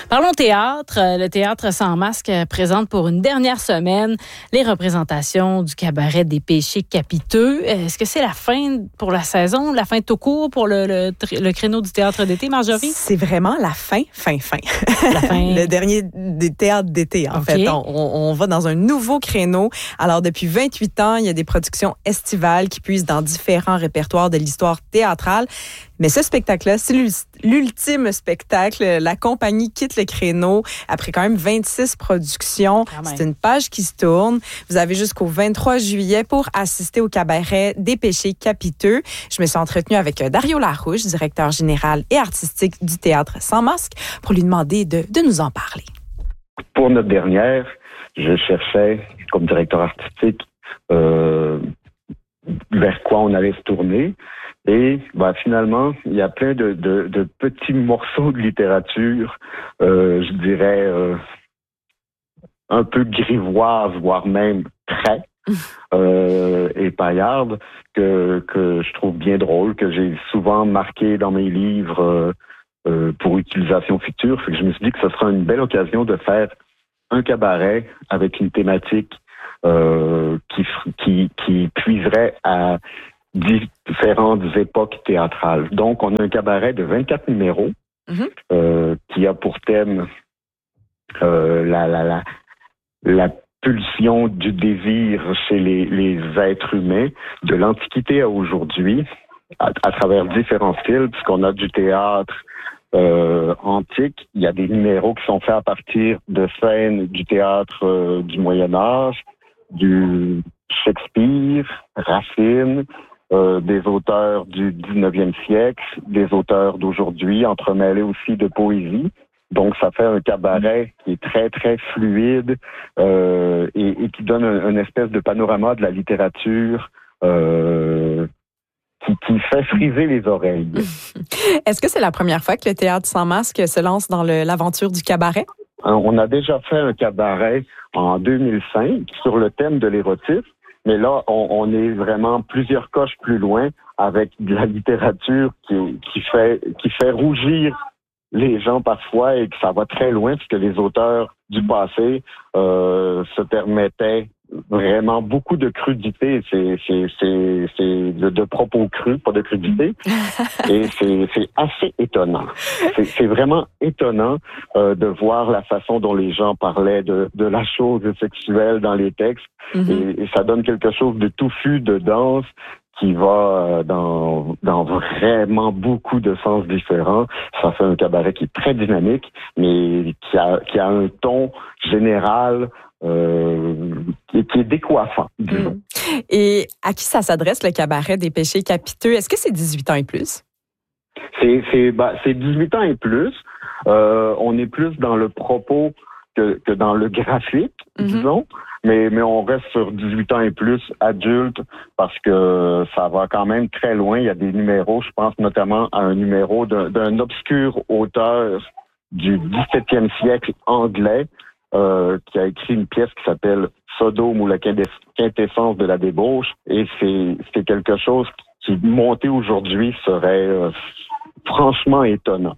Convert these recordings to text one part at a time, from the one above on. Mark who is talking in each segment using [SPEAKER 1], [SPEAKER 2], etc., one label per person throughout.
[SPEAKER 1] Parlons théâtre. Le Théâtre sans masque présente pour une dernière semaine les représentations du cabaret des péchés capiteux. Est-ce que c'est la fin pour la saison, la fin tout court pour le créneau du théâtre d'été, Marjorie?
[SPEAKER 2] C'est vraiment la fin.
[SPEAKER 1] La fin.
[SPEAKER 2] Le dernier des théâtres d'été, en fait. On va dans un nouveau créneau. Alors, depuis 28 ans, il y a des productions estivales qui puisent dans différents répertoires de l'histoire théâtrale. Mais ce spectacle-là, c'est l'ultime spectacle. La compagnie quitte le créneau après quand même 26 productions. C'est une page qui se tourne. Vous avez jusqu'au 23 juillet pour assister au cabaret des péchés capiteux. Je me suis entretenue avec Dario Larouche, directeur général et artistique du Théâtre sans masque, pour lui demander de nous en parler.
[SPEAKER 3] Pour notre dernière, je cherchais, comme directeur artistique, vers quoi on allait se tourner. Et finalement, il y a plein de petits morceaux de littérature, je dirais, un peu grivoise, voire même très et paillarde, que je trouve bien drôle, que j'ai souvent marqué dans mes livres pour utilisation future. Fait que je me suis dit que ce sera une belle occasion de faire un cabaret avec une thématique qui puiserait à différentes époques théâtrales. Donc, on a un cabaret de 24 numéros qui a pour thème la pulsion du désir chez les êtres humains de l'Antiquité à aujourd'hui, à travers différents styles, puisqu'on a du théâtre antique. Il y a des numéros qui sont faits à partir de scènes du théâtre du Moyen Âge, du Shakespeare, Racine, des auteurs du 19e siècle, des auteurs d'aujourd'hui, entremêlés aussi de poésie. Donc, ça fait un cabaret qui est très, très fluide et qui donne une espèce de panorama de la littérature qui fait friser les oreilles.
[SPEAKER 2] Est-ce que c'est la première fois que le Théâtre sans masque se lance dans l'aventure du cabaret?
[SPEAKER 3] On a déjà fait un cabaret en 2005 sur le thème de l'érotisme. Mais là, on est vraiment plusieurs coches plus loin avec de la littérature qui fait rougir les gens parfois et que ça va très loin puisque les auteurs du passé se permettaient vraiment beaucoup de crudité. C'est de propos crus, pas de crudité. Et c'est assez étonnant. C'est vraiment étonnant de voir la façon dont les gens parlaient de la chose sexuelle dans les textes. Et ça donne quelque chose de touffu, de dense, qui va dans vraiment beaucoup de sens différents. Ça fait un cabaret qui est très dynamique, mais qui a un ton général qui est décoiffant, disons.
[SPEAKER 2] Et à qui ça s'adresse, le cabaret des péchés capiteux? Est-ce que c'est 18 ans et plus?
[SPEAKER 3] C'est 18 ans et plus. On est plus dans le propos que dans le graphique, disons. Mais on reste sur 18 ans et plus, adultes, parce que ça va quand même très loin. Il y a des numéros, je pense notamment à un numéro d'un obscur auteur du 17e siècle anglais qui a écrit une pièce qui s'appelle Sodome ou la quintessence de la débauche. Et c'est quelque chose qui, monté aujourd'hui, serait franchement étonnant.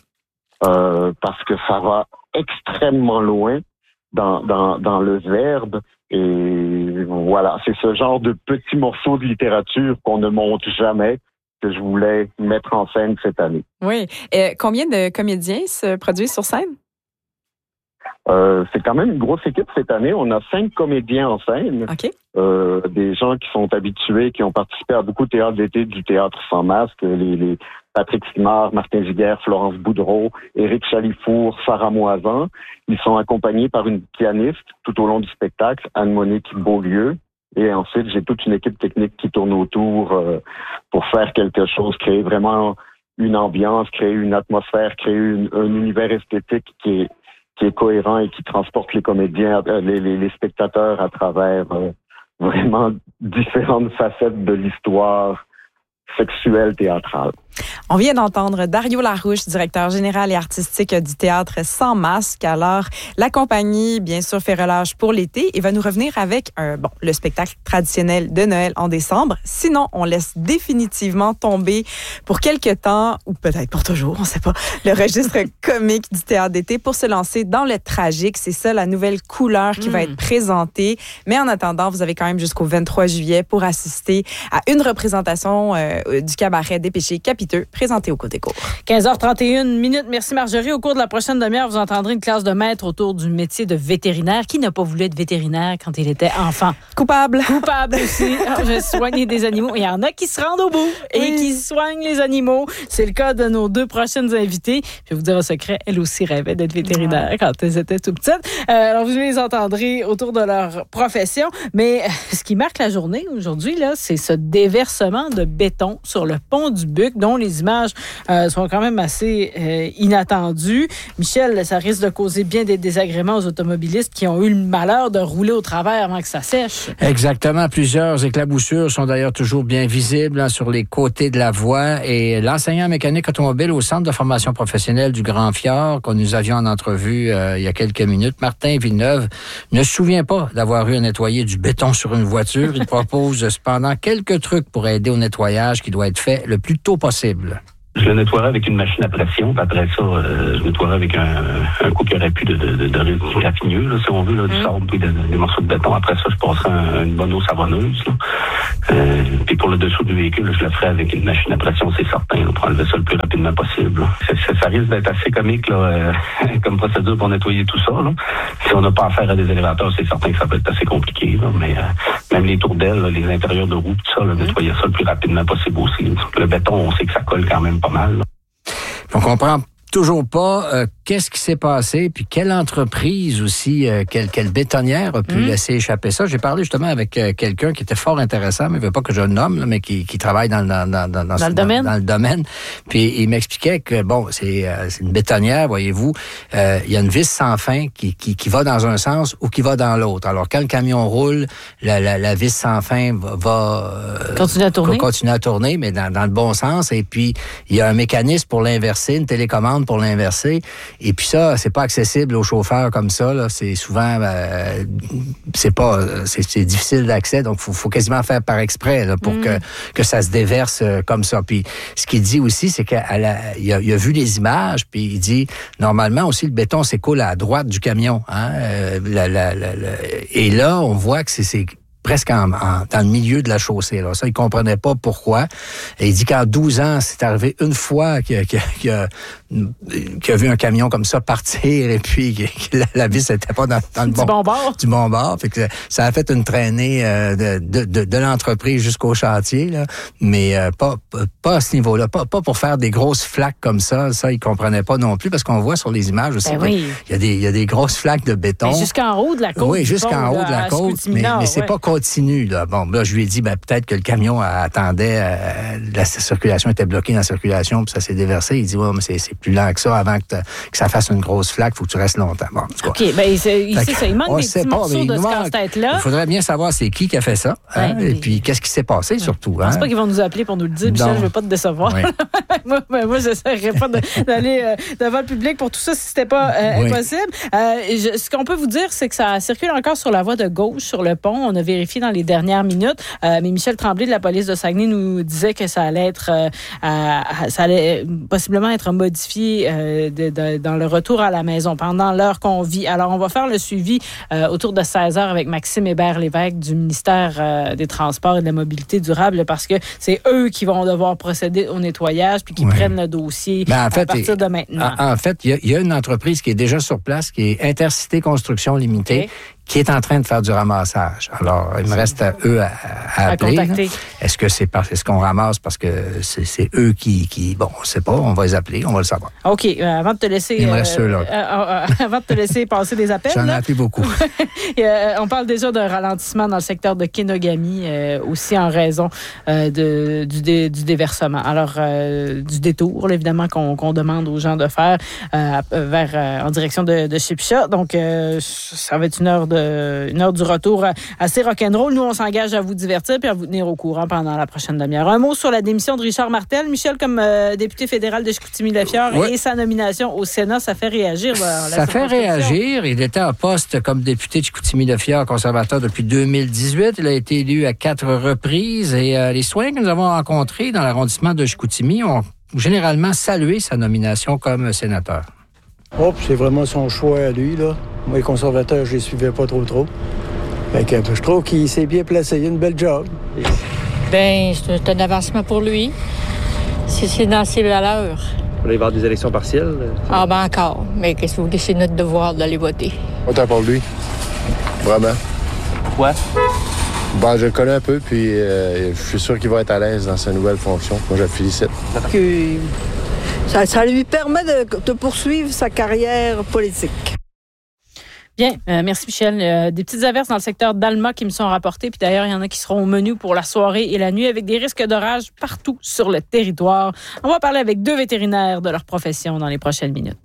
[SPEAKER 3] Parce que ça va extrêmement loin dans le verbe. Et voilà, c'est ce genre de petits morceaux de littérature qu'on ne monte jamais que je voulais mettre en scène cette année.
[SPEAKER 2] Oui. Combien de comédiens se produisent sur scène?
[SPEAKER 3] C'est quand même une grosse équipe cette année. On a 5 comédiens en scène.
[SPEAKER 2] OK.
[SPEAKER 3] Des gens qui sont habitués, qui ont participé à beaucoup de théâtres d'été du Théâtre sans masque. Les Patrick Simard, Martin Giguère, Florence Boudreau, Éric Chalifour, Sarah Moisan. Ils sont accompagnés par une pianiste tout au long du spectacle, Anne-Monique Beaulieu. Et ensuite, j'ai toute une équipe technique qui tourne autour pour faire quelque chose, créer vraiment une ambiance, créer une atmosphère, créer un univers esthétique qui est cohérent et qui transporte les comédiens, les spectateurs à travers vraiment différentes facettes de l'histoire sexuelle théâtrale.
[SPEAKER 2] On vient d'entendre Dario Larouche, directeur général et artistique du théâtre Sans masque. Alors, la compagnie, bien sûr, fait relâche pour l'été et va nous revenir avec le spectacle traditionnel de Noël en décembre. Sinon, on laisse définitivement tomber pour quelques temps, ou peut-être pour toujours, on ne sait pas, le registre comique du théâtre d'été pour se lancer dans le tragique. C'est ça, la nouvelle couleur qui va être présentée. Mais en attendant, vous avez quand même jusqu'au 23 juillet pour assister à une représentation du cabaret des péchés capiteux présenté au Côté Court.
[SPEAKER 1] 15h31. Merci Marjorie. Au cours de la prochaine demi-heure, vous entendrez une classe de maître autour du métier de vétérinaire. Qui n'a pas voulu être vétérinaire quand il était enfant?
[SPEAKER 2] Coupable aussi.
[SPEAKER 1] Je vais soigner des animaux. Il y en a qui se rendent au bout et qui soignent les animaux. C'est le cas de nos deux prochaines invitées. Je vais vous dire un secret, elles aussi rêvaient d'être vétérinaires quand elles étaient tout petites. Alors, vous les entendrez autour de leur profession. Mais ce qui marque la journée aujourd'hui, là, c'est ce déversement de béton sur le pont du Buc, dont les images sont quand même assez inattendues. Michel, ça risque de causer bien des désagréments aux automobilistes qui ont eu le malheur de rouler au travers avant que ça sèche.
[SPEAKER 4] Exactement. Plusieurs éclaboussures sont d'ailleurs toujours bien visibles sur les côtés de la voie. Et l'enseignant mécanique automobile au Centre de formation professionnelle du Grand Fjord, que nous avions en entrevue il y a quelques minutes, Martin Villeneuve, ne se souvient pas d'avoir eu à nettoyer du béton sur une voiture. Il propose cependant quelques trucs pour aider au nettoyage qui doit être fait le plus tôt possible.
[SPEAKER 5] Je le nettoierai avec une machine à pression. Puis après ça, je nettoierai avec un coup qui aurait pu de raffineux, là, si on veut, là, du sable puis des morceaux de béton. Après ça, je passerai une bonne eau savonneuse. Puis pour le dessous du véhicule, je le ferai avec une machine à pression, c'est certain, là, pour enlever ça le plus rapidement possible. Ça risque d'être assez comique là, comme procédure pour nettoyer tout ça. Là. Si on n'a pas affaire à des élévateurs, c'est certain que ça peut être assez compliqué. Là, mais même les tours d'aile, les intérieurs de roue, tout ça, là, nettoyer ça le plus rapidement possible aussi. Le béton, on sait que ça colle quand même pas mal. Là.
[SPEAKER 4] On comprend toujours pas qu'est-ce qui s'est passé, puis quelle entreprise aussi, quelle bétonnière a pu laisser échapper ça. J'ai parlé justement avec quelqu'un qui était fort intéressant, mais il ne veut pas que je le nomme, là, mais qui travaille dans le domaine. Puis il m'expliquait que, bon, c'est une bétonnière, voyez-vous, il y a une vis sans fin qui va dans un sens ou qui va dans l'autre. Alors, quand le camion roule, la vis sans fin va continuer à tourner, mais dans le bon sens. Et puis, il y a un mécanisme pour l'inverser, une télécommande pour l'inverser. Et puis ça, c'est pas accessible aux chauffeurs comme ça. Là. C'est souvent, c'est difficile d'accès. Donc, faut quasiment faire par exprès là, pour que ça se déverse comme ça. Puis, ce qu'il dit aussi, c'est qu'il a vu les images. Puis il dit, normalement aussi, le béton s'écoule à droite du camion. Hein? Et là, on voit que c'est presque dans le milieu de la chaussée. Là. Ça, il comprenait pas pourquoi. Et il dit qu'en 12 ans, c'est arrivé une fois qu'il a vu un camion comme ça partir et puis que la vis n'était pas dans le bon bord. Fait que ça a fait une traînée de l'entreprise jusqu'au chantier, là. Mais pas à ce niveau-là. Pas pour faire des grosses flaques comme ça. Ça, il comprenait pas non plus parce qu'on voit sur les images aussi. Il y a des grosses flaques de béton.
[SPEAKER 1] Mais jusqu'en haut de la côte.
[SPEAKER 4] Oui, jusqu'en haut de la côte. Mais c'est pas continu, là. Bon, là, je lui ai dit, peut-être que le camion attendait, la circulation était bloquée dans la circulation, puis ça s'est déversé. Il dit, mais c'est plus lent que ça. Avant que ça fasse une grosse flaque, il faut que tu restes longtemps. Bon,
[SPEAKER 1] OK, il manque des petits morceaux de ce casse-tête-là.
[SPEAKER 4] Il faudrait bien savoir c'est qui a fait ça, hein, et puis qu'est-ce qui s'est passé, surtout.
[SPEAKER 1] Je pense pas qu'ils vont nous appeler pour nous le dire, Michel, je veux pas te décevoir. Oui. moi, j'essaierais pas d'aller devant le public pour tout ça si c'était pas impossible. Ce qu'on peut vous dire, c'est que ça circule encore sur la voie de gauche, sur le pont. On a vérifié dans les dernières minutes. Mais Michel Tremblay de la police de Saguenay nous disait que ça allait possiblement être modifié dans le retour à la maison pendant l'heure qu'on vit. Alors, on va faire le suivi autour de 16h avec Maxime Hébert-Lévesque du ministère des Transports et de la Mobilité durable parce que c'est eux qui vont devoir procéder au nettoyage puis qui prennent le dossier à partir de maintenant.
[SPEAKER 4] En fait, il y a une entreprise qui est déjà sur place, qui est Intercité Construction Limitée, qui est en train de faire du ramassage. Alors, il me reste à eux à appeler.
[SPEAKER 1] Contacter.
[SPEAKER 4] Est-ce qu'on ramasse parce que c'est eux qui bon, on sait pas, on va les appeler, on va le savoir.
[SPEAKER 1] OK, avant de te laisser avant de te laisser passer des appels.
[SPEAKER 4] J'en ai appelé beaucoup.
[SPEAKER 1] On parle déjà d'un ralentissement dans le secteur de Kenogami aussi en raison du déversement. Alors du détour là, évidemment qu'on demande aux gens de faire en direction de Chipcha. Donc ça va être une heure de du retour assez rock'n'roll. Nous, on s'engage à vous divertir puis à vous tenir au courant pendant la prochaine demi-heure. Un mot sur la démission de Richard Martel. Michel, comme député fédéral de Chicoutimi-Lafière et sa nomination au Sénat, ça fait réagir.
[SPEAKER 4] Ça fait réagir. Il était en poste comme député de Chicoutimi-Lafière conservateur depuis 2018. Il a été élu à 4 reprises et les citoyens que nous avons rencontrés dans l'arrondissement de Chicoutimi ont généralement salué sa nomination comme sénateur.
[SPEAKER 6] Oh, c'est vraiment son choix à lui, là. Moi, les conservateurs, je les suivais pas trop. Fait que je trouve qu'il s'est bien placé. Il a une belle job.
[SPEAKER 7] Bien, c'est un avancement pour lui. C'est dans ses valeurs.
[SPEAKER 8] Il va y avoir des élections partielles?
[SPEAKER 7] Ah, ben encore. Mais qu'est-ce que vous voulez, c'est notre devoir d'aller voter.
[SPEAKER 9] Autant pour lui. Vraiment.
[SPEAKER 8] Pourquoi?
[SPEAKER 9] Ben, je le connais un peu, puis je suis sûr qu'il va être à l'aise dans sa nouvelle fonction. Moi, je le félicite.
[SPEAKER 10] Ça lui permet de poursuivre sa carrière politique.
[SPEAKER 1] Bien, merci Michel. Des petites averses dans le secteur d'Alma qui me sont rapportées. Puis d'ailleurs, il y en a qui seront au menu pour la soirée et la nuit avec des risques d'orage partout sur le territoire. On va parler avec 2 vétérinaires de leur profession dans les prochaines minutes.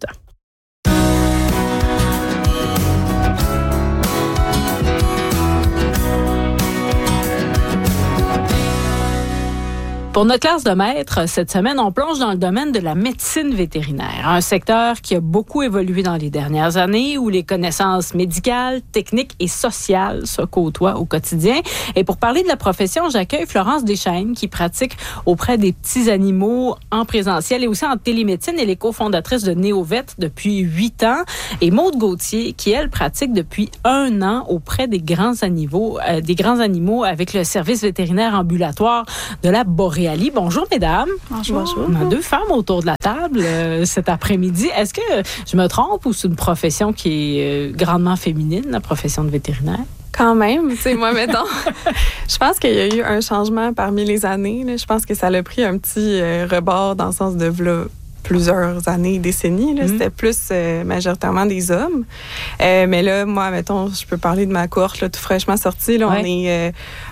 [SPEAKER 1] Pour notre classe de maître, cette semaine, on plonge dans le domaine de la médecine vétérinaire, un secteur qui a beaucoup évolué dans les dernières années, où les connaissances médicales, techniques et sociales se côtoient au quotidien. Et pour parler de la profession, j'accueille Florence Deschênes, qui pratique auprès des petits animaux en présentiel et aussi en télémédecine. Elle est cofondatrice de Néovet depuis 8 ans. Et Maude Gauthier, qui, elle, pratique depuis 1 an auprès des grands animaux avec le service vétérinaire ambulatoire de la Boréalie. Bonjour, mesdames.
[SPEAKER 11] Bonjour.
[SPEAKER 1] On a 2 femmes autour de la table cet après-midi. Est-ce que je me trompe ou c'est une profession qui est grandement féminine, la profession de vétérinaire?
[SPEAKER 11] Quand même, tu sais, moi, mettons, je pense qu'il y a eu un changement parmi les années. Là. Je pense que ça a pris un petit rebord dans le sens de plusieurs années, décennies. Là. C'était plus majoritairement des hommes. Mais là, moi, mettons, je peux parler de ma cohorte là, tout fraîchement sortie. Là, on est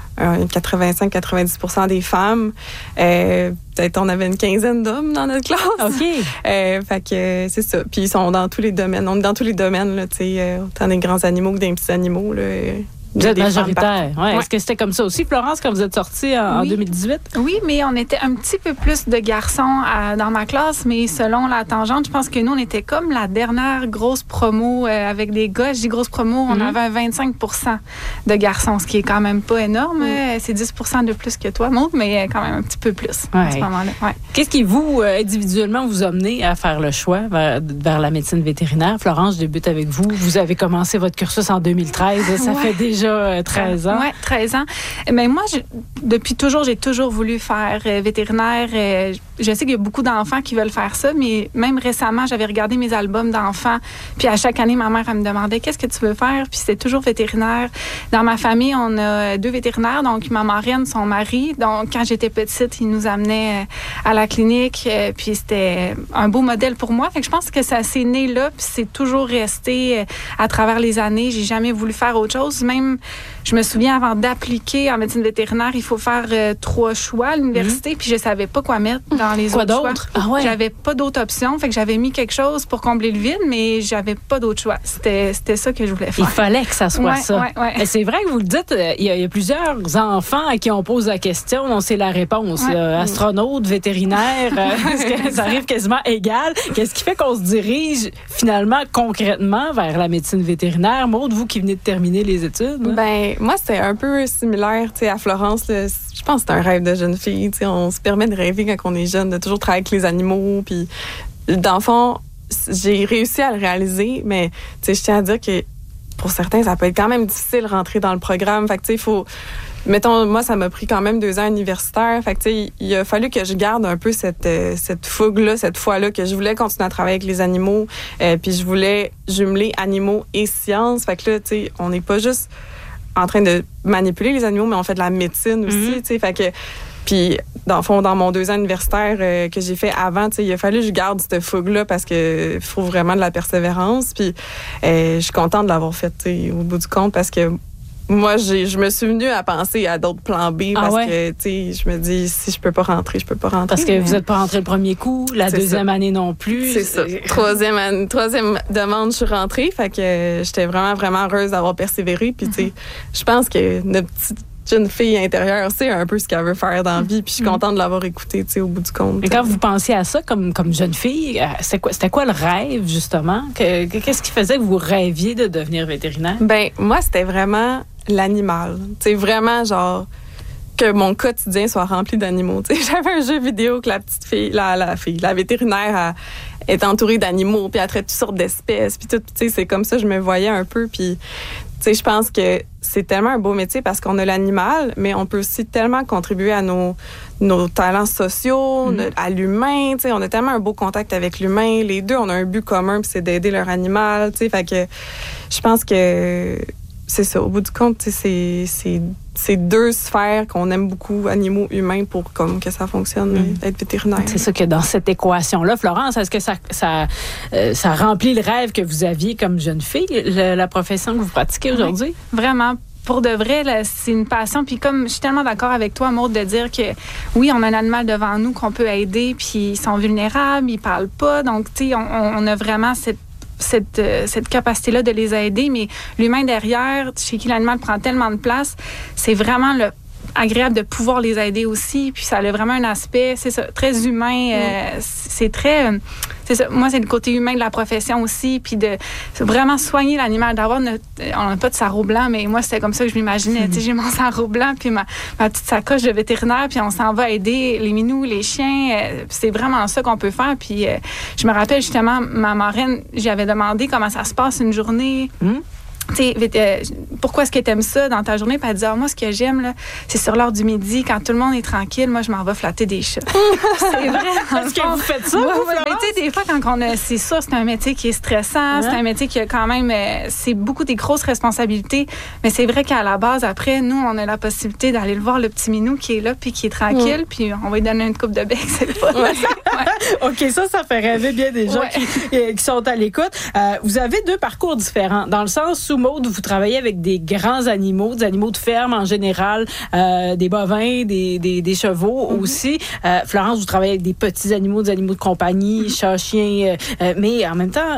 [SPEAKER 11] 85-90% des femmes. Peut-être on avait une quinzaine d'hommes dans notre classe.
[SPEAKER 1] OK.
[SPEAKER 11] Fait que c'est ça. Puis ils sont dans tous les domaines. On est dans tous les domaines, là, tu sais, autant des grands animaux que des petits animaux, là.
[SPEAKER 1] Vous êtes majoritaire. Ouais. Est-ce que c'était comme ça aussi, Florence, quand vous êtes sortie en 2018?
[SPEAKER 12] Oui, mais on était un petit peu plus de garçons dans ma classe, mais selon la tangente, je pense que nous, on était comme la dernière grosse promo avec des gars. Je dis grosse promo, on avait un 25% de garçons, ce qui est quand même pas énorme. C'est 10% de plus que toi, Maud, mais quand même un petit peu plus à ce moment-là. Ouais.
[SPEAKER 1] Qu'est-ce qui, vous, individuellement, vous a amené à faire le choix vers la médecine vétérinaire? Florence, je débute avec vous. Vous avez commencé votre cursus en 2013. Ça fait déjà 13 ans.
[SPEAKER 12] Oui, 13 ans. Mais moi, depuis toujours, j'ai toujours voulu faire vétérinaire. Je sais qu'il y a beaucoup d'enfants qui veulent faire ça, mais même récemment, j'avais regardé mes albums d'enfants. Puis à chaque année, ma mère, elle me demandait qu'est-ce que tu veux faire? Puis c'était toujours vétérinaire. Dans ma famille, on a 2 vétérinaires. Donc, ma marraine, son mari. Donc, quand j'étais petite, il nous amenait à la clinique. Puis c'était un beau modèle pour moi. Fait que je pense que ça s'est né là. Puis c'est toujours resté à travers les années. J'ai jamais voulu faire autre chose. Même, je me souviens, avant d'appliquer en médecine vétérinaire, il faut faire 3 choix à l'université. Puis je savais pas quoi mettre dans les autres choix.
[SPEAKER 1] Ah ouais.
[SPEAKER 12] J'avais pas d'autres options. Fait que j'avais mis quelque chose pour combler le vide, mais j'avais pas d'autre choix. C'était ça que je voulais faire.
[SPEAKER 1] Il fallait que ça soit ça.
[SPEAKER 12] Ouais.
[SPEAKER 1] Mais c'est vrai que vous le dites, il y a plusieurs enfants à qui on pose la question. On sait la réponse. Astronaute, vétérinaire, est-ce que ça arrive quasiment égal? Qu'est-ce qui fait qu'on se dirige finalement concrètement vers la médecine vétérinaire? Maude, vous qui venez de terminer les études.
[SPEAKER 11] Ben, moi, c'était un peu similaire, tu sais, à Florence. Là, je pense que c'est un rêve de jeune fille. Tu sais, on se permet de rêver quand on est jeune, de toujours travailler avec les animaux. Puis, dans le fond, j'ai réussi à le réaliser, mais tu sais, je tiens à dire que pour certains, ça peut être quand même difficile de rentrer dans le programme. Fait que, tu sais, il faut... Mettons, moi, ça m'a pris quand même 2 ans universitaires. Fait que, tu sais, il a fallu que je garde un peu cette fougue-là, cette foi-là, que je voulais continuer à travailler avec les animaux. Puis je voulais jumeler animaux et sciences. Fait que là, tu sais, on n'est pas juste en train de manipuler les animaux, mais on fait de la médecine aussi, tu sais. Fait que... Puis, dans le fond, dans mon 2 ans universitaire que j'ai fait avant, tu sais, il a fallu que je garde cette fougue-là parce que faut vraiment de la persévérance. Puis, je suis contente de l'avoir fait, tu sais, au bout du compte, parce que moi, je me suis venue à penser à d'autres plans B parce que, tu sais, je me dis, si je peux pas rentrer, je peux pas rentrer.
[SPEAKER 1] Parce que vous n'êtes pas rentré le premier coup, la deuxième année non plus.
[SPEAKER 11] C'est ça. Troisième demande, je suis rentrée. Fait que j'étais vraiment, vraiment heureuse d'avoir persévéré. Puis, tu sais, je pense que notre petite jeune fille intérieure sait un peu ce qu'elle veut faire dans la vie. Puis, je suis contente de l'avoir écoutée, tu sais, au bout du compte.
[SPEAKER 1] Et quand vous pensiez à ça comme jeune fille, c'était quoi le rêve, justement? Qu'est-ce qui faisait que vous rêviez de devenir vétérinaire?
[SPEAKER 11] Ben, moi, c'était vraiment l'animal. Tu sais, vraiment, genre, que mon quotidien soit rempli d'animaux. Tu sais, j'avais un jeu vidéo que la petite fille, la vétérinaire, est entourée d'animaux, puis elle traite toutes sortes d'espèces, puis tout. Tu sais, c'est comme ça que je me voyais un peu. Puis, tu sais, je pense que c'est tellement un beau métier parce qu'on a l'animal, mais on peut aussi tellement contribuer à nos talents sociaux, à l'humain. Tu sais, on a tellement un beau contact avec l'humain. Les deux, on a un but commun, puis c'est d'aider leur animal. Tu sais, fait que je pense que c'est ça. Au bout du compte, c'est deux sphères qu'on aime beaucoup, animaux, humains, pour comme que ça fonctionne, être vétérinaire.
[SPEAKER 1] C'est ça que dans cette équation-là, Florence, est-ce que ça remplit le rêve que vous aviez comme jeune fille, la profession que vous pratiquez aujourd'hui?
[SPEAKER 12] Oui, vraiment. Pour de vrai, là, c'est une passion. Puis comme je suis tellement d'accord avec toi, Maude, de dire que oui, on a un animal devant nous qu'on peut aider, puis ils sont vulnérables, ils parlent pas. Donc, tu sais, on a vraiment cette capacité-là de les aider, mais l'humain derrière, chez qui l'animal prend tellement de place, c'est vraiment agréable de pouvoir les aider aussi. Puis ça a vraiment un aspect, c'est ça, très humain. C'est très... c'est ça. Moi, c'est le côté humain de la profession aussi. Puis de vraiment soigner l'animal, d'avoir on n'a pas de sarrau blanc, mais moi, c'était comme ça que je m'imaginais. Tu sais, j'ai mon sarrau blanc, puis ma petite sacoche de vétérinaire, puis on s'en va aider les minous, les chiens. C'est vraiment ça qu'on peut faire. Puis je me rappelle justement, ma marraine, j'avais demandé comment ça se passe une journée. Pourquoi est-ce que tu aimes ça dans ta journée? Puis elle dit, moi, ce que j'aime, là, c'est sur l'heure du midi, quand tout le monde est tranquille, moi, je m'en vais flatter des chats. C'est vrai.
[SPEAKER 1] Est-ce que vous faites ça?
[SPEAKER 12] Mais des fois, quand c'est ça, c'est un métier qui est stressant, c'est un métier qui a quand même, c'est beaucoup des grosses responsabilités. Mais c'est vrai qu'à la base, après, nous, on a la possibilité d'aller le voir, le petit minou qui est là, puis qui est tranquille, puis on va lui donner une coupe de bec, c'est le fun.
[SPEAKER 1] OK, ça fait rêver bien des gens qui sont à l'écoute. Vous avez deux parcours différents, dans le sens où, Maude, vous travaillez avec des grands animaux, des animaux de ferme en général, des bovins, des chevaux aussi. Florence, vous travaillez avec des petits animaux, des animaux de compagnie, chats, chiens, mais en même temps,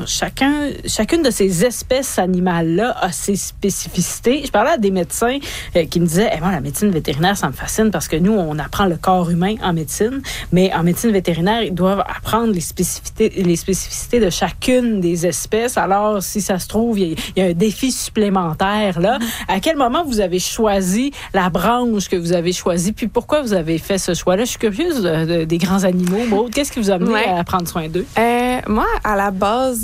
[SPEAKER 1] chacune de ces espèces animales-là a ses spécificités. Je parlais à des médecins qui me disaient, moi, la médecine vétérinaire, ça me fascine parce que nous, on apprend le corps humain en médecine, mais en médecine vétérinaire, ils doivent apprendre les spécificités de chacune des espèces. Alors, si ça se trouve, il y a un défi supplémentaire là. À quel moment vous avez choisi la branche que vous avez choisie, puis pourquoi vous avez fait ce choix-là? Je suis curieuse des grands animaux. Maud, qu'est-ce qui vous a amené à prendre soin d'eux?
[SPEAKER 11] Moi, à la base,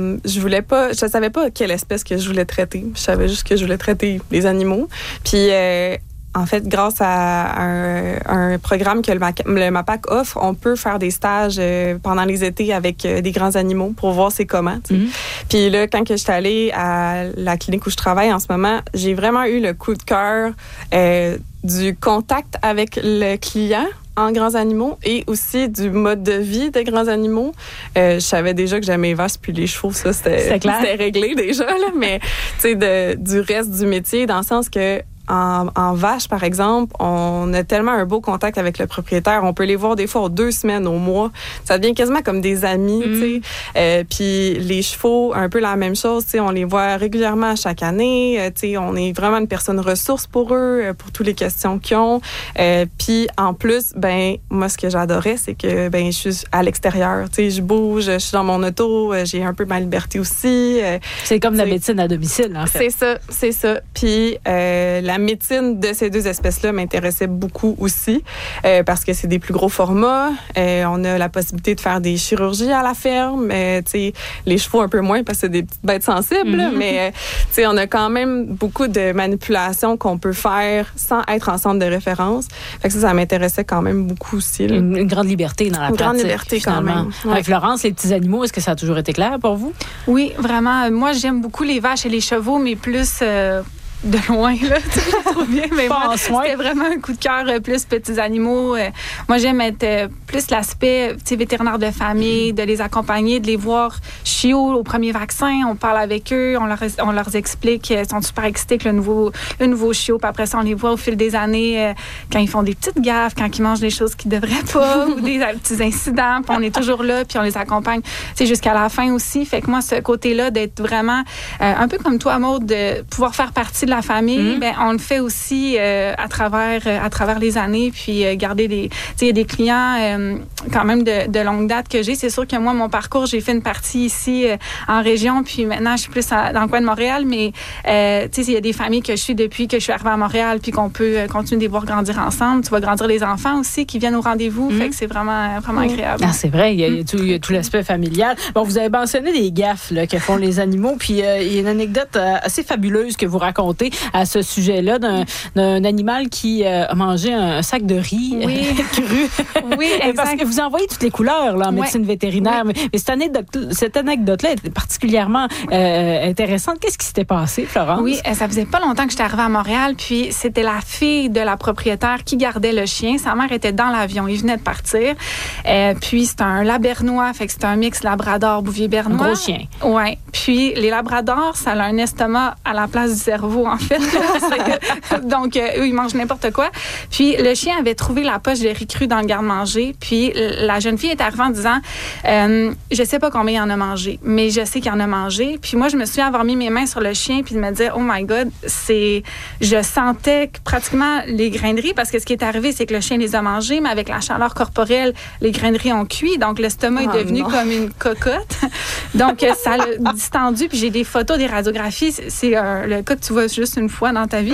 [SPEAKER 11] je savais pas quelle espèce que je voulais traiter. Je savais juste que je voulais traiter les animaux. Puis en fait, grâce à un programme que le MAPAC offre, on peut faire des stages pendant les étés avec des grands animaux pour voir c'est comment. Puis là, quand je suis allée à la clinique où je travaille en ce moment, j'ai vraiment eu le coup de cœur du contact avec le client en grands animaux et aussi du mode de vie des grands animaux. Je savais déjà que j'aimais les vaches puis les chevaux, ça c'était réglé déjà, là, mais tu sais, du reste du métier, dans le sens que en vache, par exemple, on a tellement un beau contact avec le propriétaire. On peut les voir des fois 2 semaines, au mois. Ça devient quasiment comme des amis, tu sais. Puis les chevaux, un peu la même chose, tu sais. On les voit régulièrement chaque année. Tu sais, on est vraiment une personne ressource pour eux, pour toutes les questions qu'ils ont. Puis en plus, moi, ce que j'adorais, c'est que je suis à l'extérieur. Tu sais, je bouge, je suis dans mon auto, j'ai un peu ma liberté aussi.
[SPEAKER 1] C'est comme la médecine à domicile, en fait.
[SPEAKER 11] C'est ça. Puis la médecine de ces deux espèces-là m'intéressait beaucoup aussi parce que c'est des plus gros formats. On a la possibilité de faire des chirurgies à la ferme. Les chevaux un peu moins parce que c'est des petites bêtes sensibles, mais on a quand même beaucoup de manipulations qu'on peut faire sans être en centre de référence. Fait que ça m'intéressait quand même beaucoup aussi. Là.
[SPEAKER 1] Une grande liberté dans la pratique.
[SPEAKER 11] Une grande liberté finalement. Quand même.
[SPEAKER 1] Ouais. Avec Florence, les petits animaux, est-ce que ça a toujours été clair pour vous?
[SPEAKER 12] Oui, vraiment. Moi, j'aime beaucoup les vaches et les chevaux, mais plus de loin, là. Je trouve bien. Mais moi, c'était vraiment un coup de cœur plus petits animaux. Moi, j'aime être plus l'aspect vétérinaire de famille, de les accompagner, de les voir chiots au premier vaccin. On parle avec eux, on leur explique, ils sont super excités avec le nouveau chiot. Puis après ça, on les voit au fil des années quand ils font des petites gaffes, quand ils mangent des choses qu'ils ne devraient pas ou des petits incidents. Puis on est toujours là, puis on les accompagne jusqu'à la fin aussi. Fait que moi, ce côté-là, d'être vraiment un peu comme toi, Maude, de pouvoir faire partie de la famille, ben, on le fait aussi à travers les années, puis garder il y a des clients quand même de longue date que j'ai. C'est sûr que moi, mon parcours, j'ai fait une partie ici en région, puis maintenant, je suis plus dans le coin de Montréal, mais il y a des familles que je suis depuis que je suis arrivée à Montréal, puis qu'on peut continuer de les voir grandir ensemble. Tu vas grandir les enfants aussi qui viennent au rendez-vous, fait que c'est vraiment agréable.
[SPEAKER 1] Ah, c'est vrai, il y a tout l'aspect familial. Bon, vous avez mentionné des gaffes là, que font les animaux, puis il y a une anecdote assez fabuleuse que vous racontez à ce sujet-là d'un animal qui a mangé un sac de riz cru. Oui, exact. Parce que vous envoyez toutes les couleurs là, en médecine vétérinaire, mais cette anecdote-là est particulièrement intéressante. Qu'est-ce qui s'était passé, Florence? Oui,
[SPEAKER 12] ça faisait pas longtemps que j'étais arrivée à Montréal, puis c'était la fille de la propriétaire qui gardait le chien. Sa mère était dans l'avion, il venait de partir. Puis c'est un labernois, fait que c'est un mix labrador-bouvier-bernois.
[SPEAKER 1] Un gros chien.
[SPEAKER 12] Oui. Puis les labradors, ça a un estomac à la place du cerveau, en fait. Donc, eux, ils mangent n'importe quoi. Puis le chien avait trouvé la poche de riz cru dans le garde-manger. Puis la jeune fille est arrivée en disant je sais pas combien il en a mangé, mais je sais qu'il en a mangé. Puis moi, je me souviens avoir mis mes mains sur le chien puis de me dire, oh my God, je sentais pratiquement les grains de riz, parce que ce qui est arrivé, c'est que le chien les a mangés, mais avec la chaleur corporelle, les grains de riz ont cuit. Donc, l'estomac est devenu comme une cocotte. Donc, ça l'a distendu. Puis j'ai des photos, des radiographies. C'est le cas que tu vois juste une fois dans ta vie.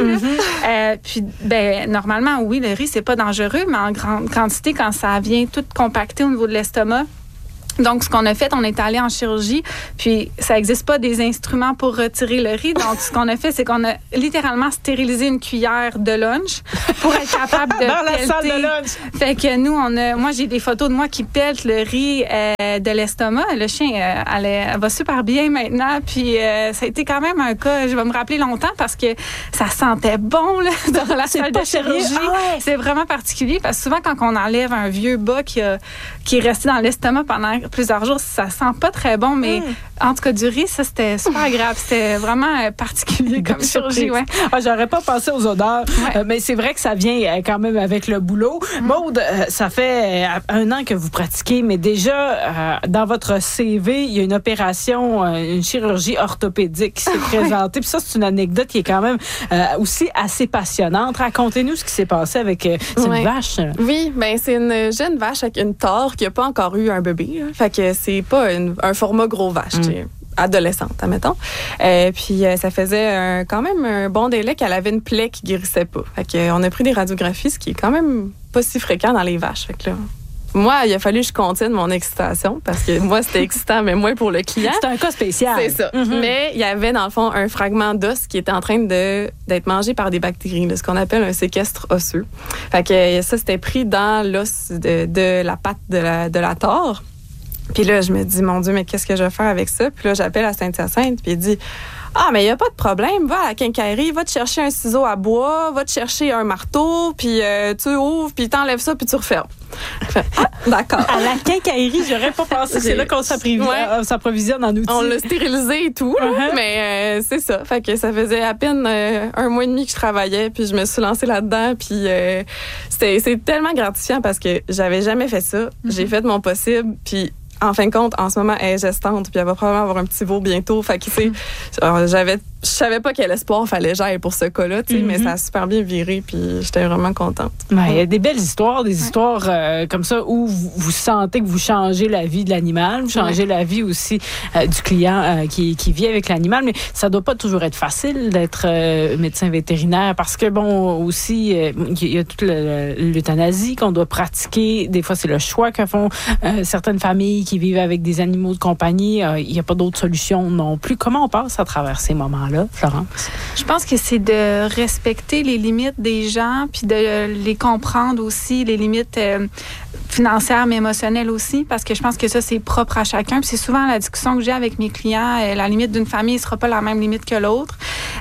[SPEAKER 12] Puis, normalement, oui, le riz, c'est pas dangereux, mais en grande quantité, quand ça vient tout compacter au niveau de l'estomac. Donc, ce qu'on a fait, on est allé en chirurgie, puis ça n'existe pas des instruments pour retirer le riz. Donc, ce qu'on a fait, c'est qu'on a littéralement stérilisé une cuillère de lunch pour être capable de
[SPEAKER 1] dans la salle de lunch.
[SPEAKER 12] Fait que nous, moi, j'ai des photos de moi qui pète le riz de l'estomac. Le chien, elle va super bien maintenant, puis ça a été quand même un cas, je vais me rappeler longtemps, parce que ça sentait bon là, dans la salle de chirurgie. C'est vraiment particulier, parce que souvent, quand on enlève un vieux bas qui est resté dans l'estomac pendant plusieurs jours, ça sent pas très bon, mais en tout cas, du riz, ça, c'était super agréable. C'était vraiment particulier comme chirurgie. Ouais.
[SPEAKER 1] J'aurais pas pensé aux odeurs, mais c'est vrai que ça vient quand même avec le boulot. Maude, ça fait 1 an que vous pratiquez, mais déjà, dans votre CV, il y a une opération, une chirurgie orthopédique qui s'est présentée. Puis ça, c'est une anecdote qui est quand même aussi assez passionnante. Racontez-nous ce qui s'est passé avec cette vache.
[SPEAKER 11] Oui, c'est une jeune vache avec une tore qui n'a pas encore eu un bébé. Là. Fait que c'est pas un format gros vache, adolescente, admettons. Puis ça faisait quand même un bon délai qu'elle avait une plaie qui guérissait pas. Fait que on a pris des radiographies, ce qui est quand même pas si fréquent dans les vaches. Fait que là, moi, il a fallu que je contienne mon excitation, parce que moi, c'était excitant, mais moins pour le client.
[SPEAKER 1] C'est un cas spécial.
[SPEAKER 11] C'est ça. Mais il y avait, dans le fond, un fragment d'os qui était en train d'être mangé par des bactéries, ce qu'on appelle un séquestre osseux. Fait que ça, c'était pris dans l'os de la patte de la tore. Puis là, je me dis, mon Dieu, mais qu'est-ce que je vais faire avec ça? Puis là, j'appelle à Saint-Hyacinthe, puis il dit, mais il n'y a pas de problème, va à la quincaillerie, va te chercher un ciseau à bois, va te chercher un marteau, puis tu ouvres, puis t'enlèves ça, puis tu refermes. D'accord.
[SPEAKER 1] À la quincaillerie, j'aurais pas pensé. C'est là qu'on s'approvisionne en outils.
[SPEAKER 11] On l'a stérilisé et tout, mais c'est ça. Fait que ça faisait à peine 1 mois et demi que je travaillais, puis je me suis lancée là-dedans, puis c'est tellement gratifiant, parce que j'avais jamais fait ça. J'ai fait mon possible, puis en fin de compte, en ce moment, elle est gestante, puis elle va probablement avoir un petit veau bientôt. Fait que, je savais pas quel espoir fallait j'aille pour ce cas-là, mais ça a super bien viré, puis j'étais vraiment contente.
[SPEAKER 1] Il y a des belles histoires, comme ça, où vous sentez que vous changez la vie de l'animal, vous changez la vie aussi du client qui vit avec l'animal, mais ça doit pas toujours être facile d'être médecin vétérinaire, parce que, aussi, il y a toute l'euthanasie qu'on doit pratiquer. Des fois, c'est le choix que font certaines familles qui vivent avec des animaux de compagnie. Il n'y a pas d'autre solution non plus. Comment on passe à travers ces moments-là, Florence?
[SPEAKER 12] Je pense que c'est de respecter les limites des gens, puis de les comprendre aussi, les limites financières, mais émotionnelles aussi, parce que je pense que ça, c'est propre à chacun. Puis c'est souvent la discussion que j'ai avec mes clients. La limite d'une famille ne sera pas la même limite que l'autre.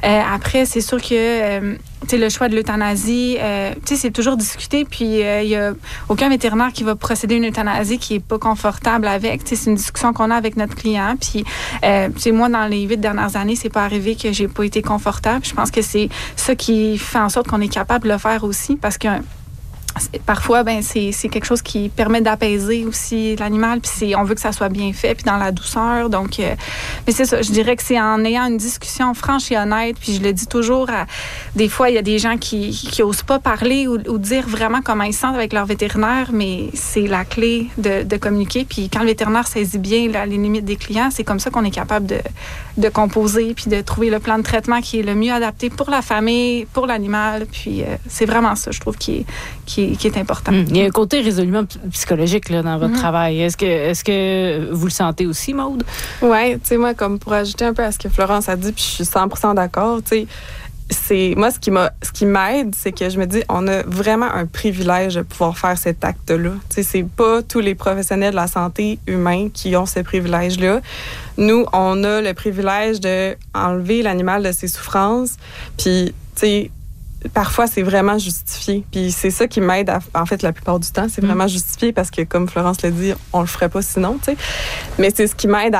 [SPEAKER 12] Après, c'est sûr que le choix de l'euthanasie, c'est toujours discuté. Puis, il n'y a aucun vétérinaire qui va procéder à une euthanasie qui n'est pas confortable avec. C'est une discussion qu'on a avec notre client. Puis, moi, dans les 8 dernières années, c'est pas arrivé que j'ai pas été confortable. Je pense que c'est ça qui fait en sorte qu'on est capable de le faire aussi parce que parfois, c'est quelque chose qui permet d'apaiser aussi l'animal, puis on veut que ça soit bien fait, puis dans la douceur. Donc, mais c'est ça, je dirais que c'est en ayant une discussion franche et honnête, puis je le dis toujours, des fois, il y a des gens qui osent pas parler ou dire vraiment comment ils se sentent avec leur vétérinaire, mais c'est la clé de communiquer. Puis quand le vétérinaire saisit bien les limites des clients, c'est comme ça qu'on est capable de composer, puis de trouver le plan de traitement qui est le mieux adapté pour la famille, pour l'animal. Puis c'est vraiment ça, je trouve, qui est important.
[SPEAKER 1] Il y a un côté résolument psychologique là, dans votre travail. Est-ce que vous le sentez aussi, Maude?
[SPEAKER 11] Oui, tu sais, moi, comme pour ajouter un peu à ce que Florence a dit, puis je suis 100% d'accord, tu sais, moi, ce qui m'aide, c'est que je me dis, on a vraiment un privilège de pouvoir faire cet acte-là. Tu sais, c'est pas tous les professionnels de la santé humaine qui ont ce privilège-là. Nous, on a le privilège d'enlever l'animal de ses souffrances, puis, tu sais, parfois, c'est vraiment justifié. Puis c'est ça qui m'aide, en fait, la plupart du temps, c'est vraiment justifié parce que, comme Florence l'a dit, on le ferait pas sinon, tu sais. Mais c'est ce qui m'aide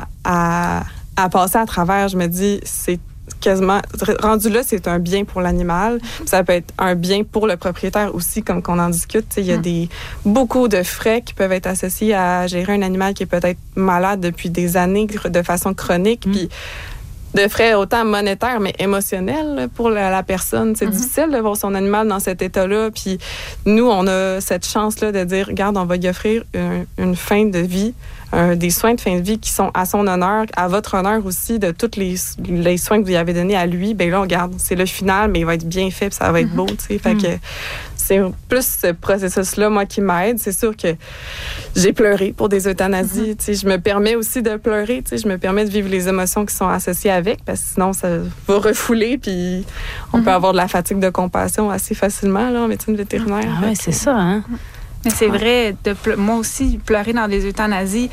[SPEAKER 11] à passer à travers. Je me dis, c'est quasiment... Rendu là, c'est un bien pour l'animal. Puis ça peut être un bien pour le propriétaire aussi, comme qu'on en discute. Tu sais, il y a beaucoup de frais qui peuvent être associés à gérer un animal qui est peut-être malade depuis des années de façon chronique. Puis de frais autant monétaires, mais émotionnels pour la personne. C'est difficile de voir son animal dans cet état-là. Puis nous, on a cette chance-là de dire, regarde, on va lui offrir une fin de vie, des soins de fin de vie qui sont à son honneur, à votre honneur aussi, de tous les soins que vous lui avez donnés à lui. Bien là, regarde, c'est le final, mais il va être bien fait, puis ça va être beau, tu sais. Fait que c'est plus ce processus-là, moi, qui m'aide. C'est sûr que j'ai pleuré pour des euthanasies. Tu sais, je me permets aussi de pleurer. Tu sais, je me permets de vivre les émotions qui sont associées avec, parce que sinon, ça va refouler, puis on peut avoir de la fatigue de compassion assez facilement là, en médecine vétérinaire.
[SPEAKER 1] Ah oui, c'est ça, hein?
[SPEAKER 12] Mais c'est vrai, moi aussi, pleurer dans des euthanasies,